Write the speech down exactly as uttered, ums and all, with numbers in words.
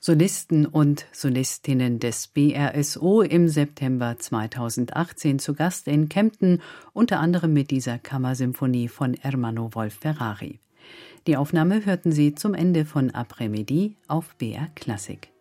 Solisten und Solistinnen des B R S O im September zweitausendachtzehn zu Gast in Kempten, unter anderem mit dieser Kammersymphonie von Ermanno Wolf Ferrari. Die Aufnahme hörten Sie zum Ende von Après-Midi auf B R Klassik.